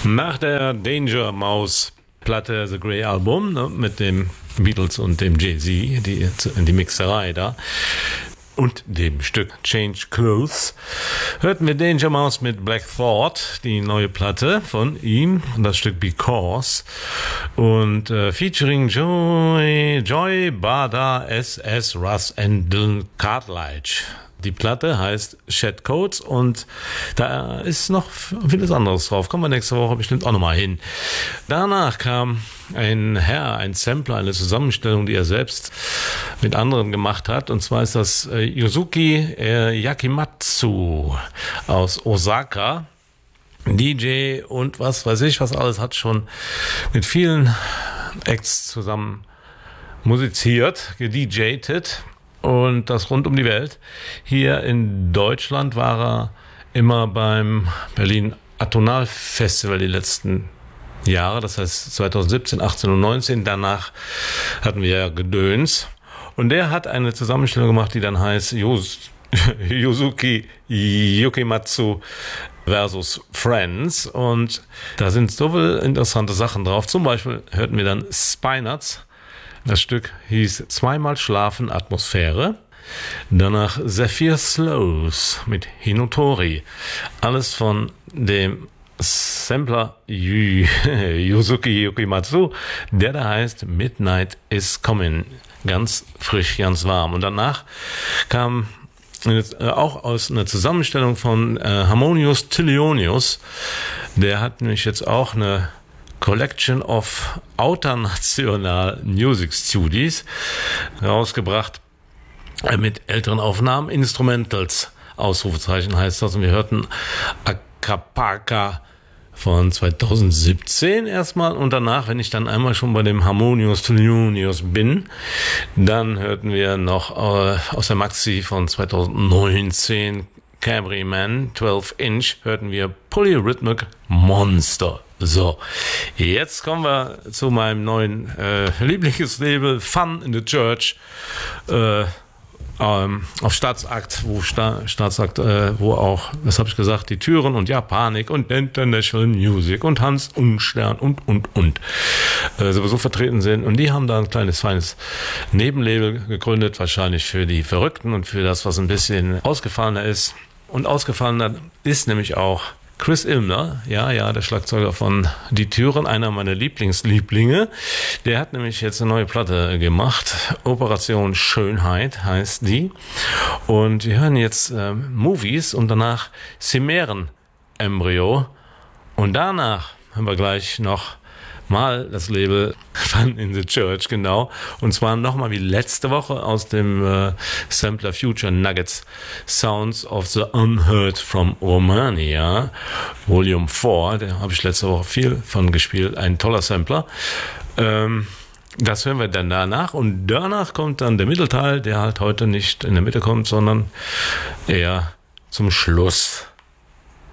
Nach der Danger Mouse Platte The Grey Album, ne, mit dem Beatles und dem Jay-Z, die Mixerei da, und dem Stück Change Clothes, hörten wir Danger Mouse mit Black Thought, die neue Platte von ihm, das Stück Because, und featuring Joy Bada, S.S. Russ and Dylan Cartledge. Die Platte heißt Shed Codes und da ist noch vieles anderes drauf. Kommen wir nächste Woche bestimmt auch nochmal hin. Danach kam ein Sampler, eine Zusammenstellung, die er selbst mit anderen gemacht hat. Und zwar ist das Yuzuki Yakimatsu aus Osaka. DJ und was weiß ich, was alles, hat schon mit vielen Acts zusammen musiziert, gedjtet. Und das rund um die Welt. Hier in Deutschland war er immer beim Berlin Atonal Festival die letzten Jahre, das heißt 2017, 18 und 19. Danach hatten wir ja Gedöns. Und der hat eine Zusammenstellung gemacht, die dann heißt Yuzuki Yakimatsu versus Friends. Und da sind so viele interessante Sachen drauf. Zum Beispiel hörten wir dann Spy-Nuts. Das Stück hieß Zweimal Schlafen Atmosphäre. Danach Zephyr Slows mit Hinotori. Alles von dem Sampler Yuzuki Yakimatsu, der da heißt Midnight is Coming. Ganz frisch, ganz warm. Und danach kam auch aus einer Zusammenstellung von Harmonius Tillionius. Der hat nämlich jetzt auch eine Collection of Outernational Music Studies rausgebracht mit älteren Aufnahmen, Instrumentals, Ausrufezeichen heißt das, und wir hörten Acapulco von 2017 erstmal, und danach, wenn ich dann einmal schon bei dem Harmonius Tillionius bin, dann hörten wir noch aus der Maxi von 2019 Camry Man 12 Inch hörten wir Polyrhythmic Monster. So, jetzt kommen wir zu meinem neuen Lieblingslabel Fun in the Church auf Staatsakt, wo auch, was habe ich gesagt, die Türen und Japanik und International Music und Hans Unstern und sowieso vertreten sind. Und die haben da ein kleines, feines Nebenlabel gegründet, wahrscheinlich für die Verrückten und für das, was ein bisschen ausgefallener ist. Und ausgefallener ist nämlich auch Chris Ilmner, ja, der Schlagzeuger von Die Türen, einer meiner Lieblingslieblinge. Der hat nämlich jetzt eine neue Platte gemacht. Operation Schönheit heißt die. Und wir hören jetzt Movies und danach Chimären Embryo. Und danach haben wir gleich noch mal das Label Fun in the Church, genau. Und zwar nochmal wie letzte Woche aus dem Sampler Future Nuggets Sounds of the Unheard from Romania, Volume 4. Da habe ich letzte Woche viel von gespielt. Ein toller Sampler. Das hören wir dann danach. Und danach kommt dann der Mittelteil, der halt heute nicht in der Mitte kommt, sondern eher zum Schluss.